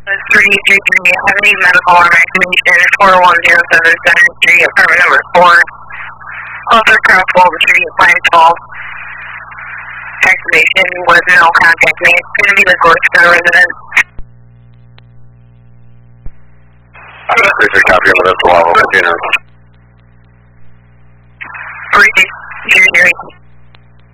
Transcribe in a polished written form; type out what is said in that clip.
333, I need medical evacuation, 4107 7th Street, apartment number 4. Also across Walton Street, line 12. Activation with no contact made. It's going to be the Gorkston resident. There's a copy of the level container. 333.